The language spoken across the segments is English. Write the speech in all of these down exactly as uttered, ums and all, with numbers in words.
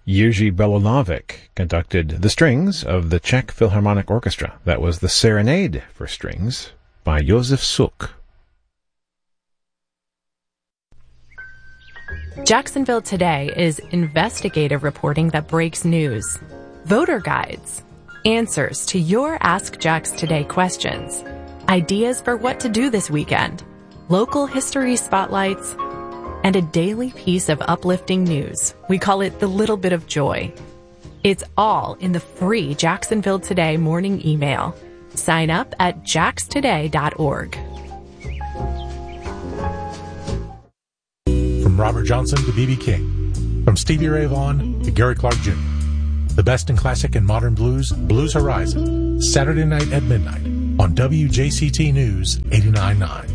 Jiří Belonovic conducted the strings of the Czech Philharmonic Orchestra. That was the Serenade for Strings by Josef Suk. Jacksonville Today is investigative reporting that breaks news, voter guides, answers to your Ask Jax Today questions, ideas for what to do this weekend, local history spotlights, and a daily piece of uplifting news. We call it the little bit of joy. It's all in the free Jacksonville Today morning email. Sign up at jax today dot org. From Robert Johnson to B B King, from Stevie Ray Vaughan to Gary Clark Junior The best in classic and modern blues, Blues Horizon, Saturday night at midnight on W J C T News eighty-nine point nine.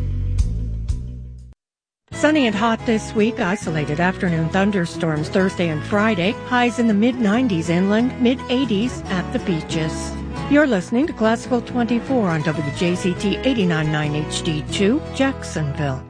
Sunny and hot this week, isolated afternoon thunderstorms Thursday and Friday, highs in the mid nineties inland, mid eighties at the beaches. You're listening to Classical twenty-four on W J C T eighty-nine point nine H D two, Jacksonville.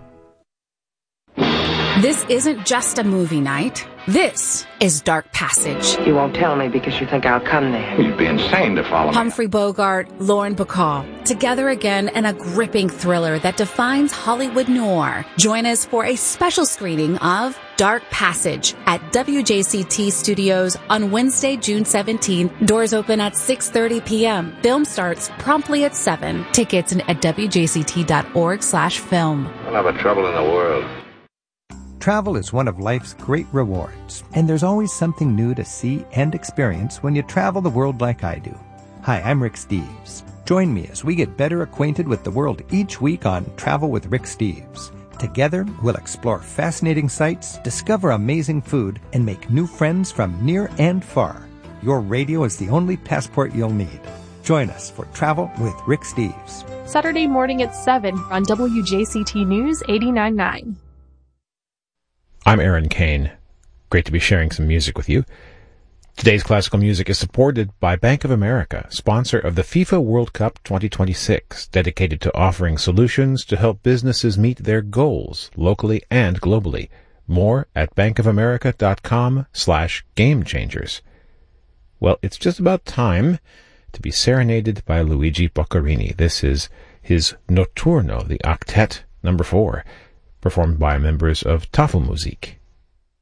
This isn't just a movie night. This is Dark Passage. You won't tell me because you think I'll come there. You'd be insane to follow me. Humphrey Bogart, Lauren Bacall, together again in a gripping thriller that defines Hollywood noir. Join us for a special screening of Dark Passage at W J C T Studios on Wednesday, June seventeenth. Doors open at six thirty p.m. Film starts promptly at seven. Tickets at W J C T dot org slash film. We'll have a trouble in the world. Travel is one of life's great rewards, and there's always something new to see and experience when you travel the world like I do. Hi, I'm Rick Steves. Join me as we get better acquainted with the world each week on Travel with Rick Steves. Together, we'll explore fascinating sights, discover amazing food, and make new friends from near and far. Your radio is the only passport you'll need. Join us for Travel with Rick Steves. Saturday morning at seven on W J C T News eighty-nine point nine. I'm Aaron Kane. Great to be sharing some music with you. Today's classical music is supported by Bank of America, sponsor of the FIFA World Cup twenty twenty-six, dedicated to offering solutions to help businesses meet their goals locally and globally. More at bankofamerica.com slash game changers. Well, it's just about time to be serenaded by Luigi Boccherini. This is his Notturno, the octet number four, performed by members of Tafelmusik.